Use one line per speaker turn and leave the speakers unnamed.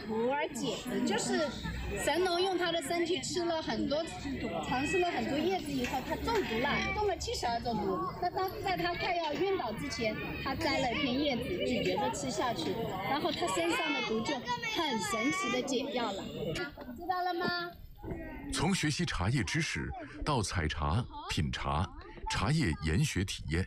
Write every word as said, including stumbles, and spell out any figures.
普洱解的，就是神农用他的身体吃了很多，尝试了很多叶子以后，他中毒了，中了七十二种毒。那当在他快要晕倒之前，他摘了一片叶子，咀嚼着吃下去，然后他身上的毒就很神奇的解掉了，知道了吗？
从学习茶叶知识到采茶、品茶、茶叶研学体验，